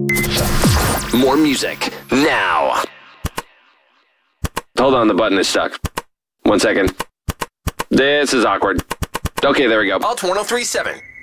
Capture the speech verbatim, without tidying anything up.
More music, now. Hold on, the button is stuck. One second. This is awkward. Okay, there we go. Alt one oh three point seven.